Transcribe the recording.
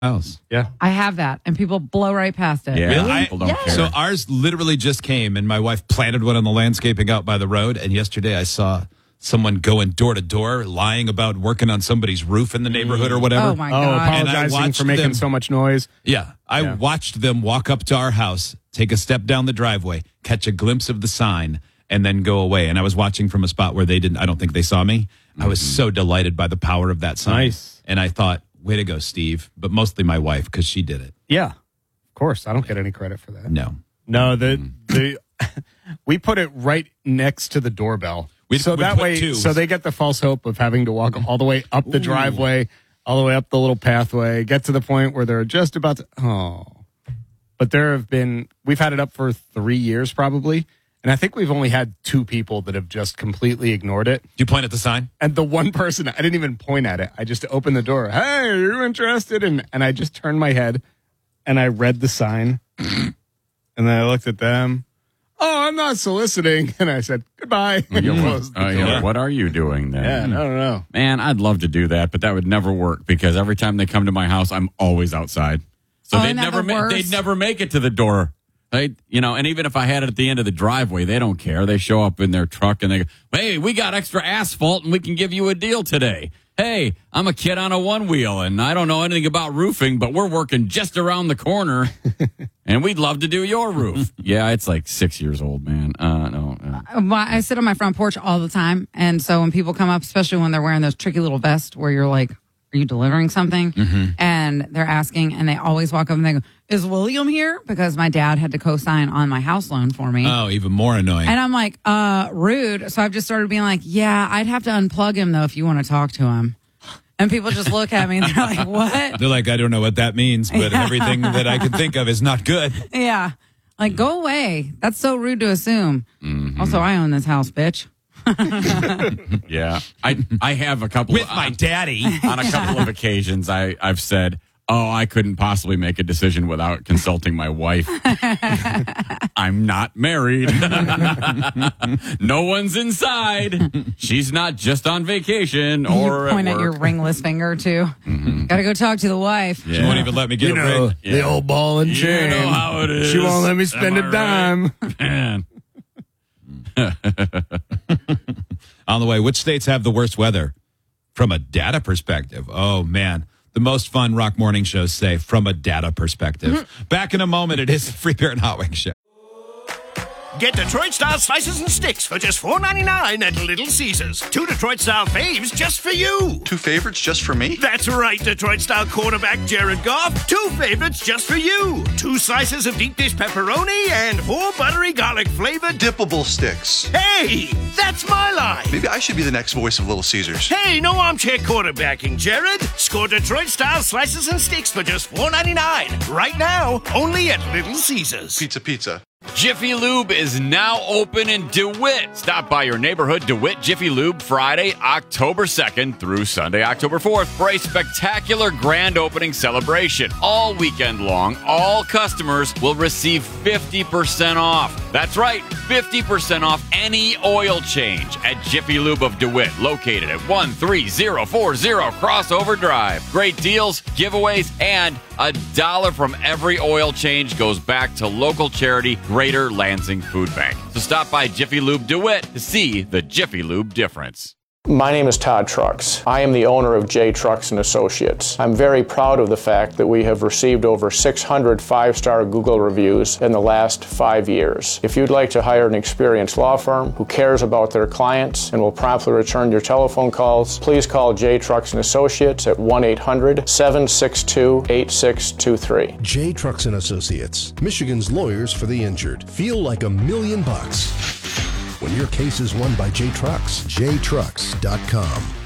house. Yeah. I have that, and people blow right past it. Yeah, Really? people don't care. So ours literally just came, and my wife planted one on the landscaping out by the road. And yesterday I saw someone going door to door, lying about working on somebody's roof in the neighborhood or whatever. Oh, my God. Apologizing for making so much noise. Yeah, I watched them walk up to our house, take a step down the driveway, catch a glimpse of the sign, and then go away. And I was watching from a spot where they didn't. I don't think they saw me. I was so delighted by the power of that sign. Nice. And I thought, way to go, Steve. But mostly my wife, because she did it. Yeah, of course. I don't get any credit for that. No. No, the we put it right next to the doorbell. So that way, so they get the false hope of having to walk all the way up the driveway, all the way up the little pathway, get to the point where they're just about to. Oh, but we've had it up for 3 years probably. And I think we've only had 2 people that have just completely ignored it. You point at the sign? And the one person, I didn't even point at it. I just opened the door. Hey, are you interested? And I just turned my head and I read the sign. And then I looked at them. Oh, I'm not soliciting. And I said, goodbye. What are you doing then? Yeah, I don't know. Man, I'd love to do that, but that would never work because every time they come to my house, I'm always outside. So they'd never make it to the door. And even if I had it at the end of the driveway, they don't care. They show up in their truck and they go, hey, we got extra asphalt and we can give you a deal today. Hey, I'm a kid on a one wheel and I don't know anything about roofing, but we're working just around the corner and we'd love to do your roof. Yeah, it's like 6 years old, man. No. I sit on my front porch all the time. And so when people come up, especially when they're wearing those tricky little vests where you're like, are you delivering something? Mm-hmm. And they're asking, and they always walk up and they go, is William here? Because my dad had to co-sign on my house loan for me. Oh, even more annoying. And I'm like, rude. So I've just started being like, yeah, I'd have to unplug him, though, if you want to talk to him. And people just look at me and they're like, what? They're like, I don't know what that means, but everything that I can think of is not good. Yeah. Like, go away. That's so rude to assume. Mm-hmm. Also, I own this house, bitch. Yeah, I have a couple with my daddy on a couple of occasions. I've said, oh, I couldn't possibly make a decision without consulting my wife. I'm not married. No one's inside. She's not just on vacation or you point at your ringless finger too. Mm-hmm. Gotta go talk to the wife. Yeah. She won't even let me get a ring. The old ball and chain. You know how it is. She won't let me spend a dime. Right? Man. On the way, which states have the worst weather from a data perspective? Oh, man. The most fun rock morning shows say from a data perspective. Mm-hmm. Back in a moment, it is the Free Beer and Hot Wings Show. Get Detroit-style slices and sticks for just $4.99 at Little Caesars. 2 Detroit-style faves just for you. 2 favorites just for me? That's right, Detroit-style quarterback Jared Goff. 2 favorites just for you. 2 slices of deep dish pepperoni and 4 buttery garlic-flavored dippable sticks. Hey, that's my line. Maybe I should be the next voice of Little Caesars. Hey, no armchair quarterbacking, Jared. Score Detroit-style slices and sticks for just $4.99. Right now, only at Little Caesars. Pizza. Jiffy Lube is now open in DeWitt. Stop by your neighborhood DeWitt Jiffy Lube Friday, October 2nd through Sunday, October 4th for a spectacular grand opening celebration. All weekend long, all customers will receive 50% off. That's right, 50% off any oil change at Jiffy Lube of DeWitt, located at 13040 Crossover Drive. Great deals, giveaways, and $1 from every oil change goes back to local charity Greater Lansing Food Bank. So stop by Jiffy Lube DeWitt to see the Jiffy Lube difference. My name is Todd Trucks. I am the owner of J Trucks and Associates. I'm very proud of the fact that we have received over 600 5-star Google reviews in the last 5 years. If you'd like to hire an experienced law firm who cares about their clients and will promptly return your telephone calls, please call J Trucks and Associates at 1-800-762-8623. J Trucks and Associates, Michigan's lawyers for the injured. Feel like $1 million when your case is won by J Trucks. JTrucks.com.